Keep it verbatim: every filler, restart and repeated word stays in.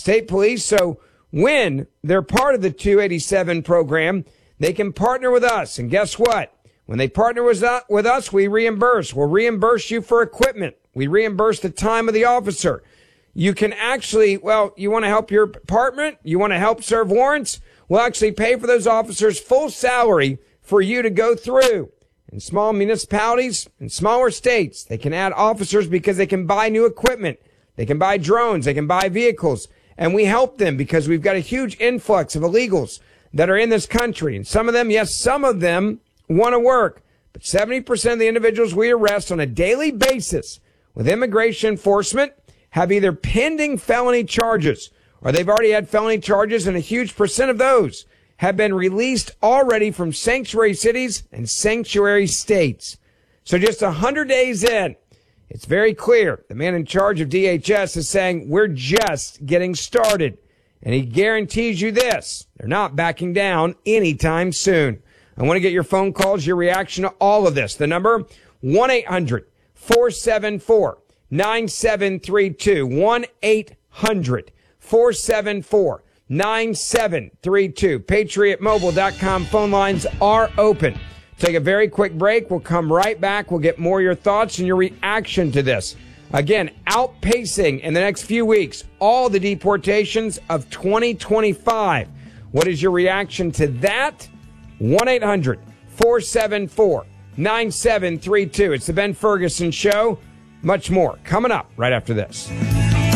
state police. So when they're part of the two eighty-seven program, they can partner with us. And guess what? When they partner with us, we reimburse. We'll reimburse you for equipment. We reimburse the time of the officer. You can actually, well, you want to help your department? You want to help serve warrants? We'll actually pay for those officers' full salary for you to go through. In small municipalities and smaller states, they can add officers because they can buy new equipment. They can buy drones. They can buy vehicles. And we help them because we've got a huge influx of illegals that are in this country. And some of them, yes, some of them want to work. But seventy percent of the individuals we arrest on a daily basis with immigration enforcement have either pending felony charges or they've already had felony charges, and a huge percent of those have been released already from sanctuary cities and sanctuary states. So just one hundred days in, it's very clear the man in charge of D H S is saying we're just getting started. And he guarantees you this: they're not backing down anytime soon. I want to get your phone calls, your reaction to all of this. The number, one eight hundred four seven four nine seven three two. one eight hundred four seven four nine seven three two. patriot mobile dot com phone lines are open. Take a very quick break. We'll come right back. We'll get more of your thoughts and your reaction to this. Again, outpacing in the next few weeks all the deportations of twenty twenty-five. What is your reaction to that? one eight hundred four seven four nine seven three two. It's the Ben Ferguson Show. Much more coming up right after this.